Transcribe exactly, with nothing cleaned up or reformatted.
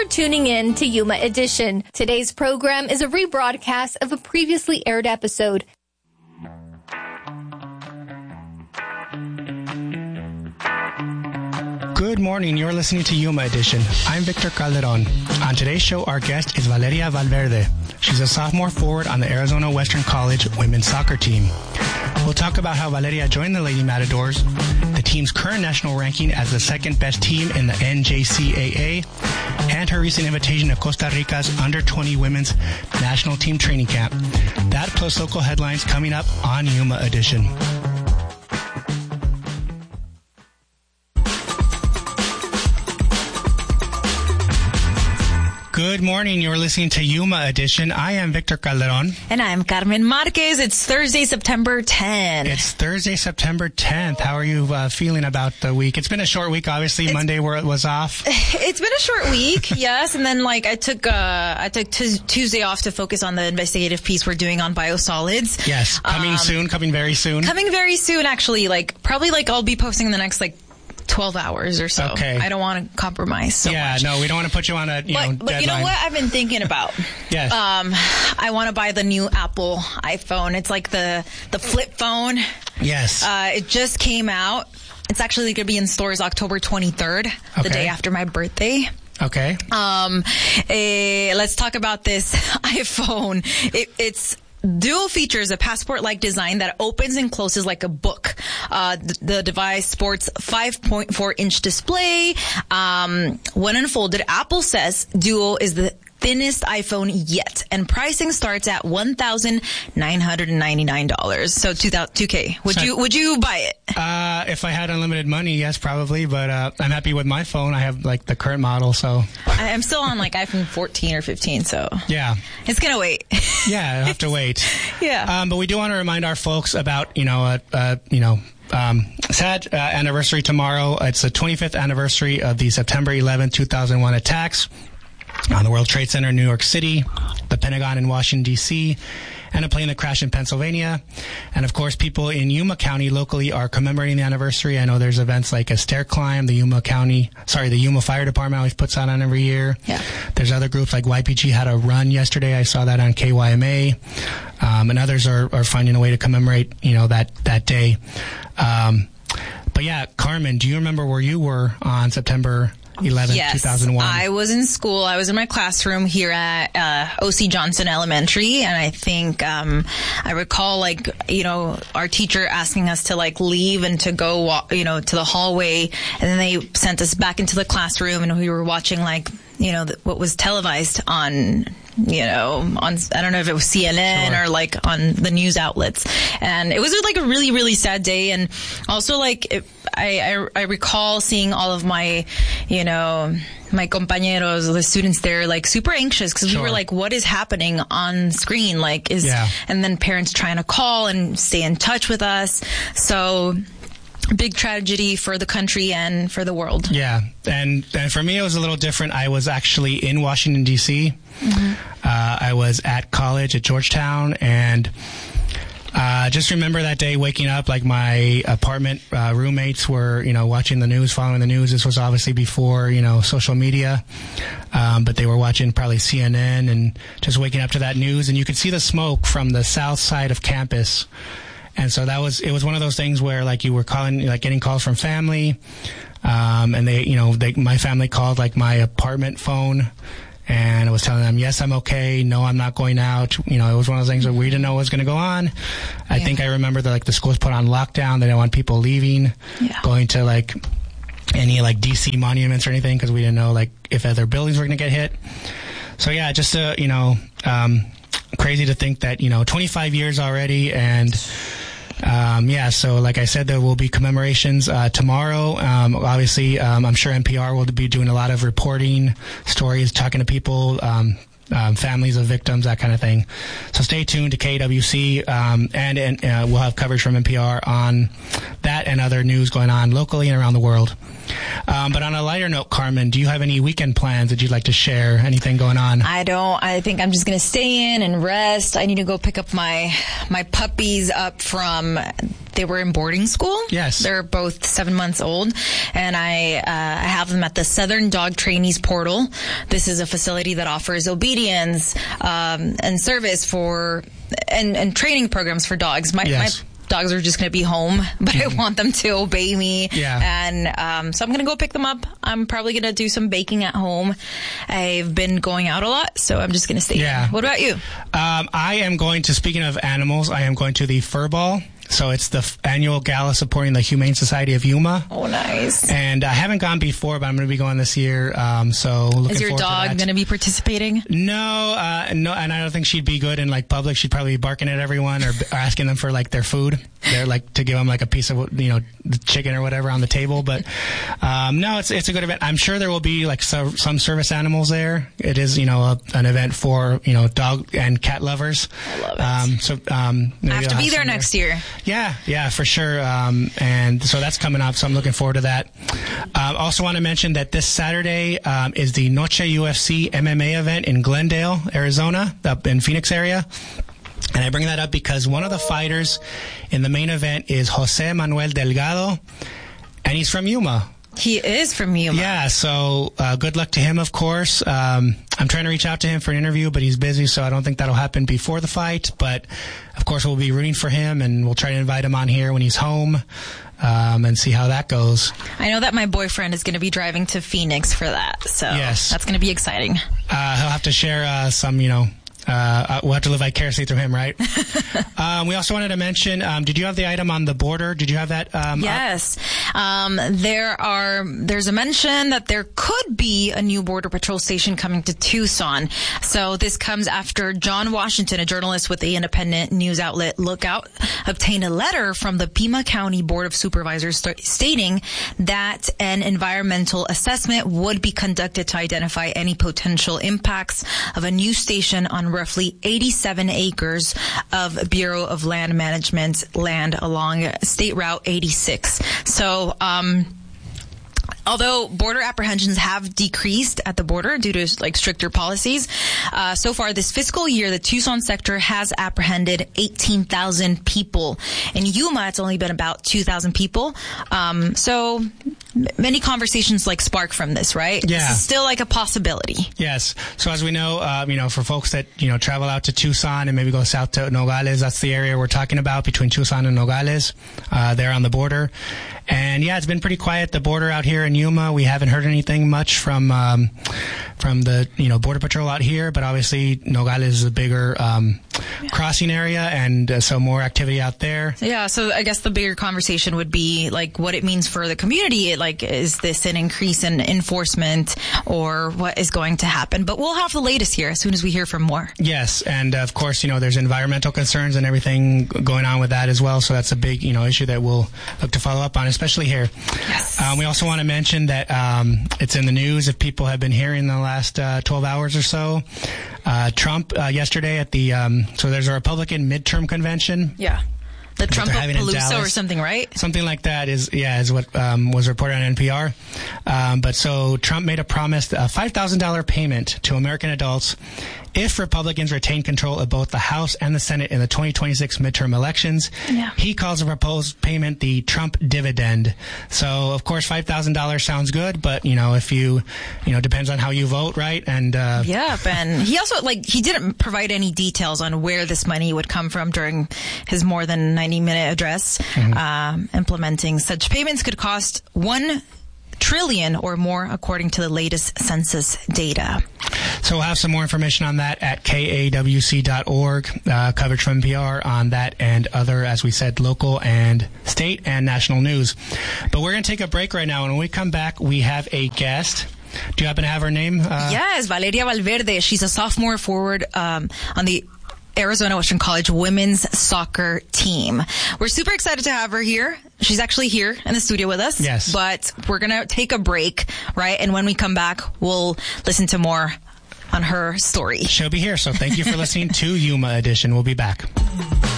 for tuning in to Yuma Edition. Today's program is a rebroadcast of a previously aired episode. Good morning. You're listening to Yuma Edition. I'm Victor Calderon. On today's show, our guest is Valeria Valverde. She's a sophomore forward on the Arizona Western College women's soccer team. We'll talk about how Valeria joined the Lady Matadors, the team's current national ranking as the second best team in the N J C A A, and her recent invitation to Costa Rica's under twenty women's national team training camp. That plus local headlines coming up on Yuma Edition. Good morning. You're listening to Yuma Edition. I am Victor Calderon. And I'm Carmen Marquez. It's Thursday, September tenth. It's Thursday, September tenth. How are you uh, feeling about the week? It's been a short week, obviously. It's, Monday where it was off. It's been a short week, yes. And then, like, I took uh, I took t- Tuesday off to focus on the investigative piece we're doing on biosolids. Yes, coming um, soon, coming very soon. Coming very soon, actually. Like, probably, like, I'll be posting in the next, like, twelve hours or so. Okay. I don't want to compromise so yeah, much. no, we don't want to put you on a you but, know, but deadline. You know what I've been thinking about? Yes. Um, I want to buy the new Apple iPhone. It's like the, the flip phone. Yes. Uh, it just came out. It's actually going to be in stores October twenty-third, okay. the day after my birthday. Okay. Um, eh, let's talk about this iPhone. It, it's dual features a passport-like design that opens and closes like a book. Uh, the, the device sports five point four inch display. Um, when unfolded, Apple says Duo is the thinnest iPhone yet, and pricing starts at one thousand nine hundred ninety-nine dollars. So two K. Would so, you would you buy it? Uh, if I had unlimited money, yes, probably. But uh, I'm happy with my phone. I have like the current model, so I'm still on like iPhone fourteen or fifteen. So yeah, it's gonna wait. Yeah, I'll have to wait. Yeah. Um, but we do want to remind our folks about you know uh, uh, you know. Um, sad uh, anniversary tomorrow. It's the twenty-fifth anniversary of the September eleventh, two thousand one attacks on the World Trade Center in New York City, the Pentagon in Washington, D C, and a plane that crashed in Pennsylvania. And, of course, people in Yuma County locally are commemorating the anniversary. I know there's events like a stair climb. The Yuma County, sorry, the Yuma Fire Department always puts that on every year. Yeah. There's other groups like Y P G had a run yesterday. I saw that on K Y M A. Um, and others are, are finding a way to commemorate, you know, that, that day. Um, but, yeah, Carmen, do you remember where you were on September eleventh, yes, two thousand one. I was in school. I was in my classroom here at uh, O C Johnson Elementary, and I think um, I recall, like, you know, our teacher asking us to, like, leave and to go, walk, you know, to the hallway, and then they sent us back into the classroom, and we were watching, like, you know, the, what was televised on, you know, on, I don't know if it was C N N sure. or like on the news outlets. And it was like a really, really sad day. And also, like, it, I, I, I recall seeing all of my, you know, my compañeros, the students there, like super anxious because sure. we were like, what is happening on screen? Like, is, yeah. and then parents trying to call and stay in touch with us. So, big tragedy for the country and for the world. Yeah. And, and for me, it was a little different. I was actually in Washington, D C. Mm-hmm. Uh, I was at college at Georgetown, and uh, just remember that day waking up, like my apartment uh, roommates were, you know, watching the news, following the news. This was obviously before, you know, social media, um, but they were watching probably C N N and just waking up to that news. And you could see the smoke from the south side of campus. And so that was, it was one of those things where, like, you were calling, like, getting calls from family, um, and they, you know, they, my family called, like, my apartment phone, and I was telling them, yes, I'm okay, no, I'm not going out. You know, it was one of those things where we didn't know what was going to go on. I yeah. think I remember that, like, the school was put on lockdown. They didn't want people leaving, yeah. going to, like, any, like, D C monuments or anything, because we didn't know, like, if other buildings were going to get hit. So, yeah, just, uh, you know, um, crazy to think that, you know, twenty-five years already, and Um, yeah, so like I said, there will be commemorations uh, tomorrow. Um, obviously, um, I'm sure N P R will be doing a lot of reporting, stories, talking to people, um, um, families of victims, that kind of thing. So stay tuned to K W C, um, and, and uh, we'll have coverage from N P R on that and other news going on locally and around the world. Um, but on a lighter note, Carmen, do you have any weekend plans that you'd like to share? Anything going on? I don't. I think I'm just going to stay in and rest. I need to go pick up my my puppies up from they were in boarding school. Yes. They're both seven months old. And I, uh, I have them at the Southern Dog Trainees Portal. This is a facility that offers obedience um, and service for and, and training programs for dogs. My, yes. my dogs are just going to be home, but mm-hmm. I want them to obey me. Yeah. And um, so I'm going to go pick them up. I'm probably going to do some baking at home. I've been going out a lot, so I'm just going to stay yeah. in. What about you? Um, I am going to, speaking of animals, I am going to the Fur Ball. So it's the f- annual gala supporting the Humane Society of Yuma. Oh, nice. And I haven't gone before, but I'm going to be going this year. Um, so looking forward to that. Is your dog going to be participating? No, uh, no, and I don't think she'd be good in like public. She'd probably be barking at everyone or, or asking them for like their food. They're like to give them like a piece of, you know, the chicken or whatever on the table. But um, no, it's it's a good event. I'm sure there will be like so, some service animals there. It is, you know, a, an event for, you know, dog and cat lovers. I love it. Um, so um, I have to be there next year. Yeah, yeah, for sure. Um, and so that's coming up, so I'm looking forward to that. Um, also want to mention that this Saturday um, is the Noche U F C M M A event in Glendale, Arizona, up in Phoenix area. And I bring that up because one of the fighters in the main event is Jose Manuel Delgado, and he's from Yuma. He is from Yuma. Yeah, so uh, good luck to him, of course. Um, I'm trying to reach out to him for an interview, but he's busy, so I don't think that'll happen before the fight. But, of course, we'll be rooting for him, and we'll try to invite him on here when he's home um, and see how that goes. I know that my boyfriend is going to be driving to Phoenix for that, so yes. That's going to be exciting. Uh, he'll have to share uh, some, you know, Uh, we'll have to live vicariously through him, right? um, we also wanted to mention, um, did you have the item on the border? Did you have that? Um, yes. Um, there are, there's a mention that there could be a new Border Patrol station coming to Tucson. So this comes after John Washington, a journalist with the independent news outlet Lookout, obtained a letter from the Pima County Board of Supervisors st- stating that an environmental assessment would be conducted to identify any potential impacts of a new station on roughly eighty-seven acres of Bureau of Land Management land along State Route eighty-six. So, um, although border apprehensions have decreased at the border due to like stricter policies, uh, so far this fiscal year, the Tucson sector has apprehended eighteen thousand people. In Yuma, it's only been about two thousand people. Um, so many conversations like spark from this, right? Yeah. This is still like a possibility. Yes. So as we know, uh, you know, for folks that, you know, travel out to Tucson and maybe go south to Nogales, that's the area we're talking about between Tucson and Nogales. Uh, they're on the border. And yeah, it's been pretty quiet at the border out here in Yuma. We haven't heard anything much from, um, from the, you know, Border Patrol out here, but obviously Nogales is a bigger, um, yeah. crossing area, and uh, so more activity out there. Yeah. So I guess the bigger conversation would be like what it means for the community. Like, is this an increase in enforcement or what is going to happen? But we'll have the latest here as soon as we hear from more. Yes. And of course, you know, there's environmental concerns and everything going on with that as well. So that's a big, you know, issue that we'll look to follow up on, especially here. Yes. Um, we also want to mention that um, it's in the news if people have been hearing the last uh, twelve hours or so. Uh, Trump uh, yesterday at the, um, so there's a Republican midterm convention. Yeah. The Trump-a-palooza or something, right? Something like that is, yeah, is what um, was reported on N P R. Um, but so Trump made a promise, a five thousand dollars payment to American adults if Republicans retain control of both the House and the Senate in the twenty twenty-six midterm elections. Yeah. He calls the proposed payment the Trump dividend. So, of course, five thousand dollars sounds good, but, you know, if you, you know, depends on how you vote, right? And uh, yeah, and he also, like, he didn't provide any details on where this money would come from during his more than ninety minute address. Mm-hmm. Um, implementing such payments could cost one trillion or more, according to the latest census data. So we'll have some more information on that at K A W C dot org. Uh, coverage from N P R on that and other, as we said, local and state and national news. But we're going to take a break right now, and when we come back, we have a guest. Do you happen to have her name? Uh, yes, Valeria Valverde. She's a sophomore forward um, on the Arizona Western College women's soccer team. We're super excited to have her here. She's actually here in the studio with us. Yes. But we're going to take a break, right? And when we come back, we'll listen to more on her story. She'll be here. So thank you for listening to Yuma Edition. We'll be back.